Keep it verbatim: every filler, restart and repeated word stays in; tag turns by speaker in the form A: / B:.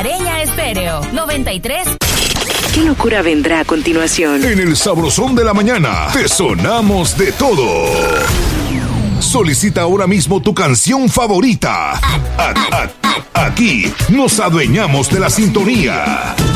A: Areña Estéreo noventa y tres.
B: ¿Qué locura vendrá a continuación?
C: En el Sabrosón de la Mañana te sonamos de todo. Solicita ahora mismo tu canción favorita. A- a- a- Aquí nos adueñamos de la sintonía.